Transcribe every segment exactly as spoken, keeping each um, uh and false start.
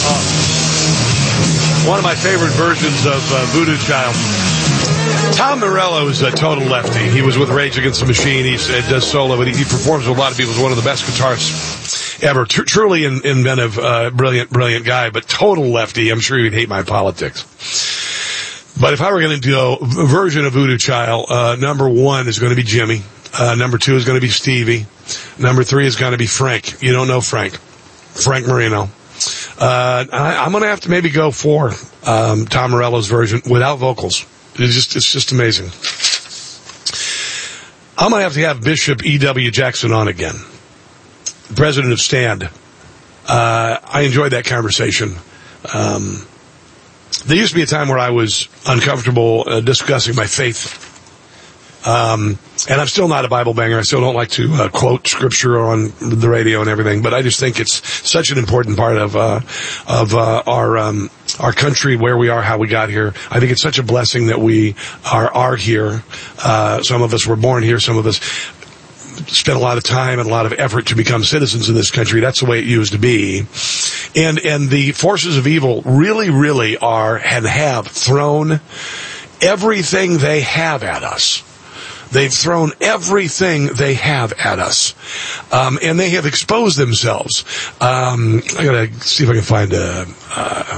Oh. One of my favorite versions of uh, Voodoo Child. Tom Morello is a total lefty. He was with Rage Against the Machine. He uh, does solo, but he, he performs with a lot of people. He's one of the best guitarists ever. Tr- truly in, inventive, uh, brilliant, brilliant guy, but total lefty. I'm sure he'd hate my politics. But if I were going to do a version of Voodoo Child, uh, number one is going to be Jimmy. Uh, number two is going to be Stevie. Number three is going to be Frank. You don't know Frank. Frank Marino. Uh, I, I'm going to have to maybe go for um, Tom Morello's version without vocals. It's just, it's just amazing. I'm going to have to have Bishop E W. Jackson on again, the president of Stand. Uh, I enjoyed that conversation. Um, there used to be a time where I was uncomfortable uh, discussing my faith. Um, and I'm still not a Bible banger. I still don't like to uh, quote scripture on the radio and everything, but I just think it's such an important part of, uh, of, uh, our, um, our country, where we are, how we got here. I think it's such a blessing that we are, are here. Uh, some of us were born here. Some of us spent a lot of time and a lot of effort to become citizens in this country. That's the way it used to be. And, and the forces of evil really, really are and have thrown everything they have at us. They've thrown everything they have at us. Um, and they have exposed themselves. Um, I gotta see if I can find a, uh,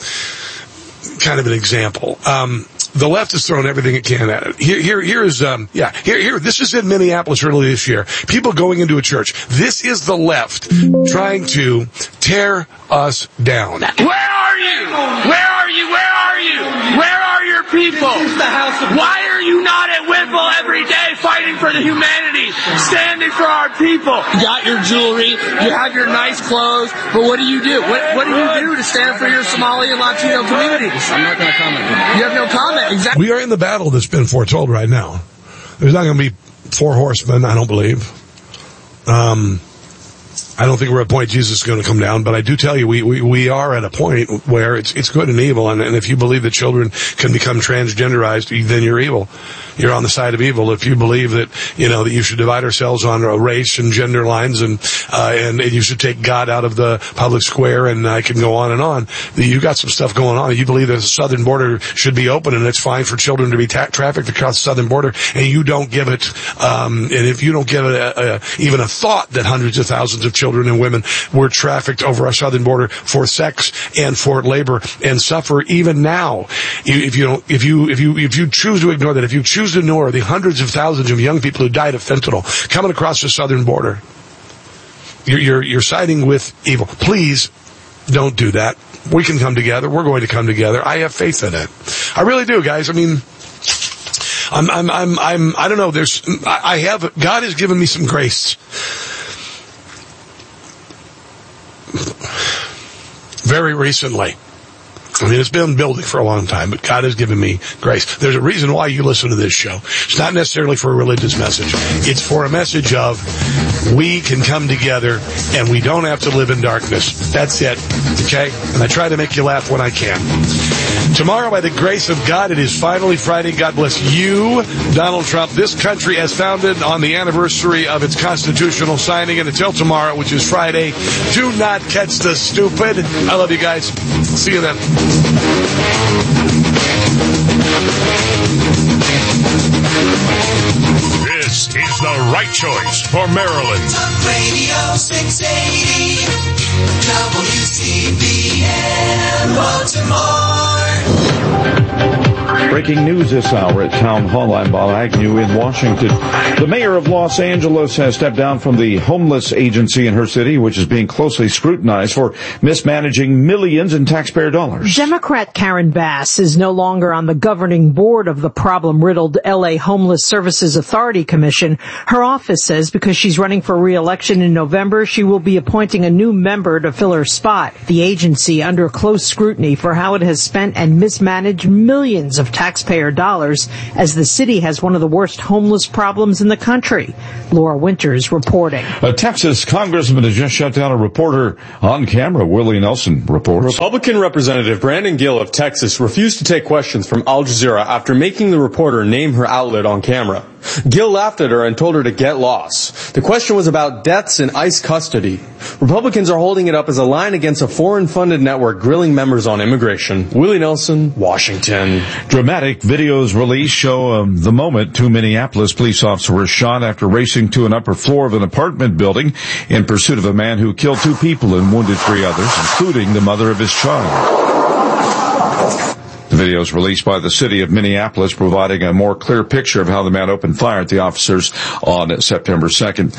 kind of an example. Um, the left has thrown everything it can at it. Here, here, here is, um, yeah, here, here, this is in Minneapolis earlier this year. People going into a church. This is the left trying to tear us down. Where are you? Where are you? Where are you? Where are your people? Why are you not at Whipple every day fighting for the humanities, standing for our people? You got your jewelry, you have your nice clothes, but what do you do? What, what do you do to stand for your Somali and Latino communities? I'm not going to comment. You have no comment. Exactly. We are in the battle that's been foretold right now. There's not going to be four horsemen, I don't believe. Um... I don't think we're at a point Jesus is going to come down, but I do tell you, we, we, we are at a point where it's, it's good and evil, and, and if you believe that children can become transgenderized, then you're evil. You're on the side of evil. If you believe that, you know, that you should divide ourselves on a race and gender lines, and, uh, and, and you should take God out of the public square, and I can go on and on, you got some stuff going on. You believe that the southern border should be open, and it's fine for children to be ta- trafficked across the southern border, and you don't give it, um, and if you don't give it a, a, even a thought that hundreds of thousands of children Children and women were trafficked over our southern border for sex and for labor and suffer even now. If you don't, if you, if you, if you choose to ignore that, if you choose to ignore the hundreds of thousands of young people who died of fentanyl coming across the southern border, you're, you're, you're siding with evil. Please don't do that. We can come together. We're going to come together. I have faith in it. I really do, guys. I mean, I'm, I'm, I'm, I'm, I don't know. There's, I have, God has given me some grace. Very recently. I mean, it's been building for a long time, but God has given me grace. There's a reason why you listen to this show. It's not necessarily for a religious message. It's for a message of we can come together and we don't have to live in darkness. That's it. Okay? And I try to make you laugh when I can. Tomorrow, by the grace of God, it is finally Friday. God bless you, Donald Trump. This country as founded on the anniversary of its constitutional signing. And until tomorrow, which is Friday, do not catch the stupid. I love you guys. See you then. This is the right choice for Maryland. Talk Radio six eighty W C B N Baltimore. Breaking news this hour at Town Hall. I'm Bob Agnew in Washington. The mayor of Los Angeles has stepped down from the homeless agency in her city, which is being closely scrutinized for mismanaging millions in taxpayer dollars. Democrat Karen Bass is no longer on the governing board of the problem-riddled L A Homeless Services Authority Commission. Her office says because she's running for re-election in November, she will be appointing a new member to fill her spot. The agency under close scrutiny for how it has spent and mismanaged millions of taxpayer dollars, as the city has one of the worst homeless problems in the country. Laura Winters reporting. A Texas congressman has just shut down a reporter on camera. Willie Nelson reports. Republican Representative Brandon Gill of Texas refused to take questions from Al Jazeera after making the reporter name her outlet on camera. Gil laughed at her and told her to get lost. The question was about deaths in ICE custody. Republicans are holding it up as a line against a foreign-funded network grilling members on immigration. Willie Nelson, Washington. Dramatic videos released show um, the moment two Minneapolis police officers were shot after racing to an upper floor of an apartment building in pursuit of a man who killed two people and wounded three others, including the mother of his child. The videos released by the city of Minneapolis providing a more clear picture of how the man opened fire at the officers on September second.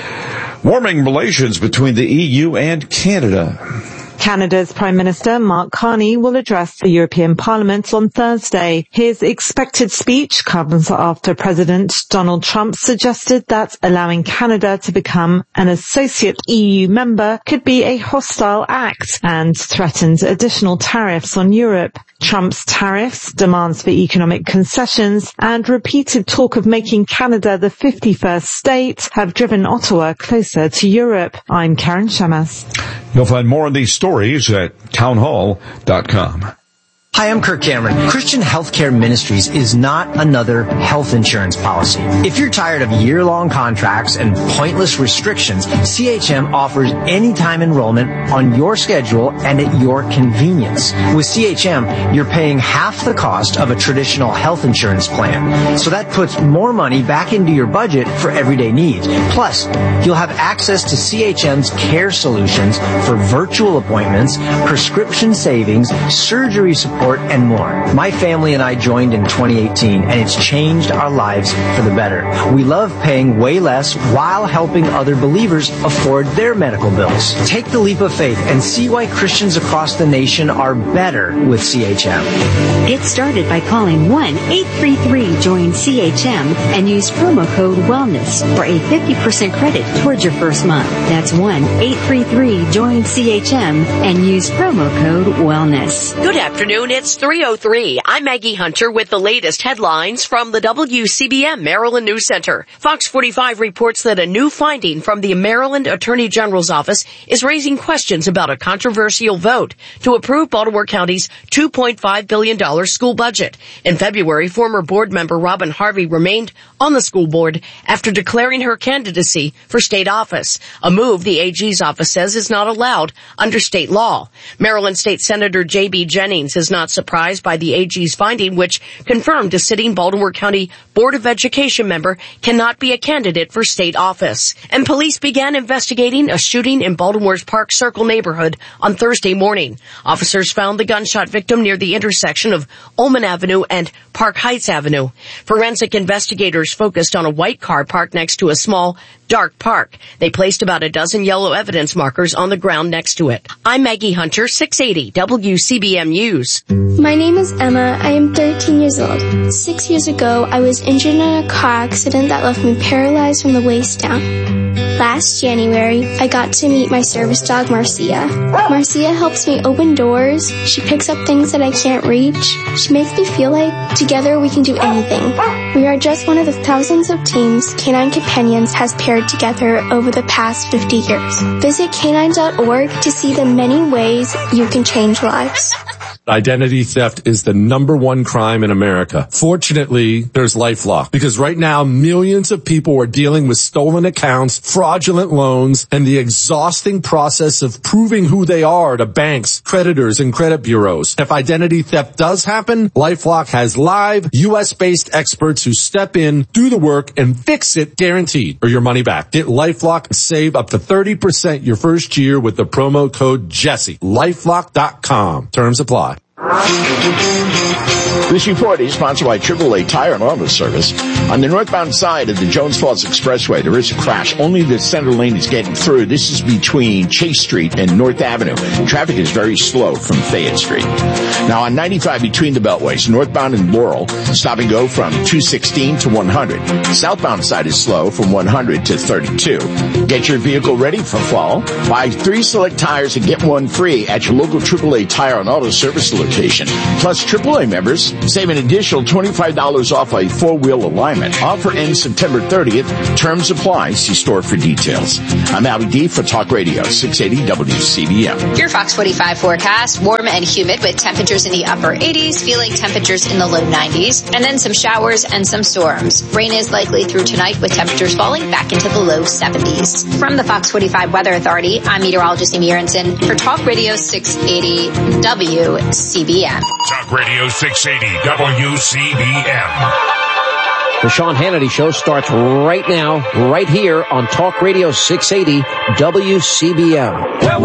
Warming relations between the E U and Canada. Canada's Prime Minister Mark Carney will address the European Parliament on Thursday. His expected speech comes after President Donald Trump suggested that allowing Canada to become an associate E U member could be a hostile act and threatened additional tariffs on Europe. Trump's tariffs, demands for economic concessions, and repeated talk of making Canada the fifty-first state have driven Ottawa closer to Europe. I'm Karen Shamas. You'll find more of these stories at townhall dot com. Hi, I'm Kirk Cameron. Christian Healthcare Ministries is not another health insurance policy. If you're tired of year-long contracts and pointless restrictions, C H M offers anytime enrollment on your schedule and at your convenience. With C H M, you're paying half the cost of a traditional health insurance plan. So that puts more money back into your budget for everyday needs. Plus, you'll have access to C H M's care solutions for virtual appointments, prescription savings, surgery support, and more. My family and I joined in twenty eighteen, and it's changed our lives for the better. We love paying way less while helping other believers afford their medical bills. Take the leap of faith and see why Christians across the nation are better with C H M. Get started by calling one eight three three join C H M and use promo code WELLNESS for a fifty percent credit towards your first month. That's one eight three three join C H M and use promo code WELLNESS. Good afternoon. It's three oh three. I'm Maggie Hunter with the latest headlines from the W C B M Maryland News Center. Fox forty-five reports that a new finding from the Maryland Attorney General's office is raising questions about a controversial vote to approve Baltimore County's two point five billion dollars school budget. In February, former board member Robin Harvey remained on the school board after declaring her candidacy for state office, a move the A G's office says is not allowed under state law. Maryland State Senator J B Jennings is not surprised by the A G's finding, which confirmed a sitting Baltimore County Board of Education member cannot be a candidate for state office. And police began investigating a shooting in Baltimore's Park Circle neighborhood on Thursday morning. Officers found the gunshot victim near the intersection of Ullman Avenue and Park Heights Avenue. Forensic investigators focused on a white car parked next to a small, dark park. They placed about a dozen yellow evidence markers on the ground next to it. I'm Maggie Hunter, six eighty W C B M News. My name is Emma. I am thirteen years old. Six years ago, I was injured in a car accident that left me paralyzed from the waist down. Last January, I got to meet my service dog, Marcia. Marcia helps me open doors. She picks up things that I can't reach. She makes me feel like together we can do anything. We are just one of the thousands of teams Canine Companions has paired together over the past fifty years. Visit canine dot org to see the many ways you can change lives. Identity theft is the number one crime in America. Fortunately, there's LifeLock, because right now millions of people are dealing with stolen accounts, fraudulent loans, and the exhausting process of proving who they are to banks, creditors, and credit bureaus. If identity theft does happen, LifeLock has live U S-based experts who step in, do the work, and fix it guaranteed, or your money back. Get LifeLock and save up to thirty percent your first year with the promo code Jesse. LifeLock dot com. Terms apply. This report is sponsored by triple A Tire and Auto Service. On the northbound side of the Jones Falls Expressway, there is a crash. Only the center lane is getting through. This is between Chase Street and North Avenue. Traffic is very slow from Fayette Street. Now on ninety-five between the beltways, northbound and Laurel, stop and go from two sixteen to one hundred. Southbound side is slow from one hundred to thirty-two. Get your vehicle ready for fall. Buy three select tires and get one free at your local triple A Tire and Auto Service location. consultation. Plus, triple A members save an additional twenty-five dollars off a four-wheel alignment. Offer ends September thirtieth. Terms apply. See store for details. I'm Albie D for Talk Radio six eighty W C B M. Your Fox forty-five forecast, warm and humid with temperatures in the upper eighties, feeling temperatures in the low nineties, and then some showers and some storms. Rain is likely through tonight with temperatures falling back into the low seventies. From the Fox forty-five Weather Authority, I'm meteorologist Amy Aronson for Talk Radio six eighty W C B M. Talk Radio six eighty W C B M. The Sean Hannity Show starts right now, right here on Talk Radio six eighty W C B M. Well,